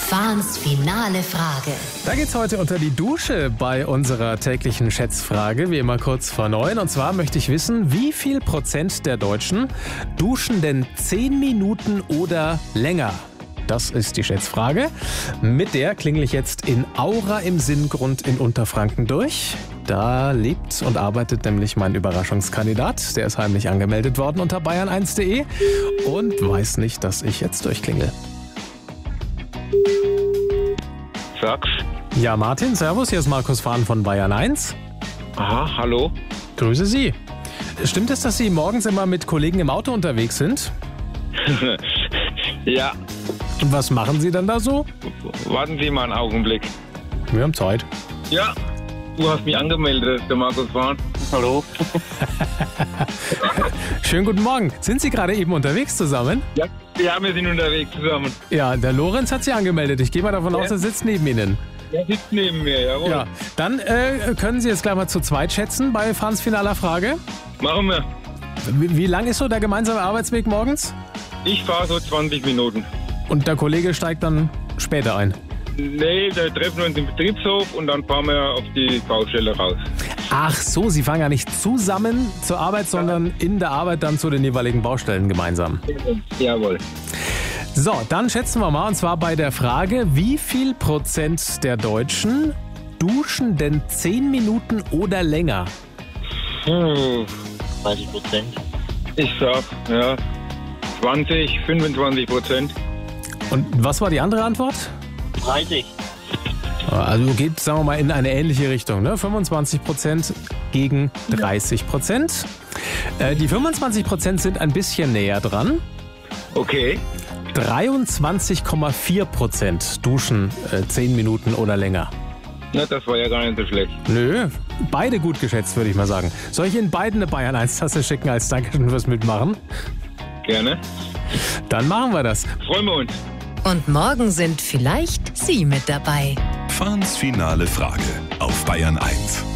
Fahns finale Frage. Da geht's heute unter die Dusche bei unserer täglichen Schätzfrage, wie immer kurz vor 9. Und zwar möchte ich wissen, wie viel Prozent der Deutschen duschen denn 10 Minuten oder länger? Das ist die Schätzfrage. Mit der klingel ich jetzt in Aura im Sinngrund in Unterfranken durch. Da lebt und arbeitet nämlich mein Überraschungskandidat. Der ist heimlich angemeldet worden unter bayern1.de und weiß nicht, dass ich jetzt durchklingel. Sag's. Ja, Martin, servus, hier ist Markus Fahn von Bayern 1. Aha, hallo. Grüße Sie. Stimmt es, dass Sie morgens immer mit Kollegen im Auto unterwegs sind? Ja, Und was machen Sie dann da so? warten Sie mal einen Augenblick. Wir haben Zeit. Ja, du hast mich angemeldet, der Markus Fahn. Hallo. Schönen guten Morgen. Sind Sie gerade eben unterwegs zusammen? Ja, wir sind unterwegs zusammen. Ja, der Lorenz hat Sie angemeldet. Ich gehe mal davon aus, er sitzt neben Ihnen. Der sitzt neben mir, jawohl. Ja, dann können Sie jetzt gleich mal zu zweit schätzen bei Fahns finaler Frage. Machen wir. Wie lang ist so der gemeinsame Arbeitsweg morgens? Ich fahre so 20 Minuten. Und der Kollege steigt dann später ein. Nee, da treffen wir uns im Betriebshof und dann fahren wir auf die Baustelle raus. Ach so, Sie fahren ja nicht zusammen zur Arbeit, sondern in der Arbeit dann zu den jeweiligen Baustellen gemeinsam. Jawohl. So, dann schätzen wir mal, und zwar bei der Frage, wie viel Prozent der Deutschen duschen denn 10 Minuten oder länger? 30%. Ich sag, ja, 25%. Und was war die andere Antwort? 30. Also geht, sagen wir mal, in eine ähnliche Richtung, ne? 25% gegen 30%. Die 25% sind ein bisschen näher dran. Okay. 23,4% duschen 10 Minuten oder länger. Na, das war ja gar nicht so schlecht. Nö, beide gut geschätzt, würde ich mal sagen. Soll ich Ihnen beiden eine Bayern 1-Tasse schicken als Dankeschön fürs Mitmachen? Gerne. Dann machen wir das. Freuen wir uns. Und morgen sind vielleicht Sie mit dabei. Fahns finale Frage auf Bayern 1.